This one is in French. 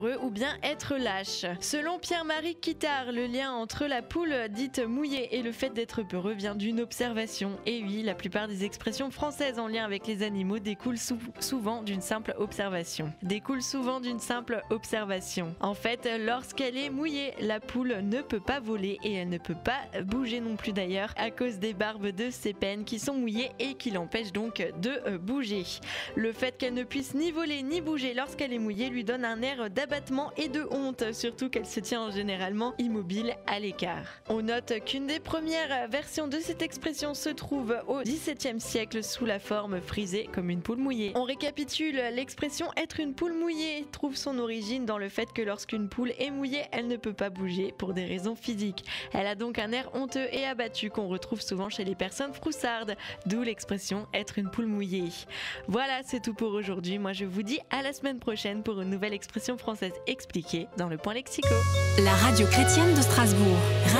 ou bien être lâche. Selon Pierre-Marie Quittard, le lien entre la poule dite mouillée et le fait d'être peureux vient d'une observation. Et oui, la plupart des expressions françaises en lien avec les animaux découlent souvent d'une simple observation. En fait, lorsqu'elle est mouillée, la poule ne peut pas voler et elle ne peut pas bouger non plus d'ailleurs à cause des barbes de ses pennes qui sont mouillées et qui l'empêchent donc de bouger. Le fait qu'elle ne puisse ni voler ni bouger lorsqu'elle est mouillée lui donne un air d'abattement et de honte, surtout qu'elle se tient généralement immobile à l'écart. On note qu'une des premières versions de cette expression se trouve au XVIIe siècle sous la forme frisée comme une poule mouillée. On récapitule, l'expression être une poule mouillée trouve son origine dans le fait que lorsqu'une poule est mouillée, elle ne peut pas bouger pour des raisons physiques. Elle a donc un air honteux et abattu qu'on retrouve souvent chez les personnes froussardes, d'où l'expression être une poule mouillée. Voilà, c'est tout pour aujourd'hui. Moi je vous dis à la semaine prochaine pour une nouvelle expression française expliquée dans le point lexico. La radio chrétienne de Strasbourg.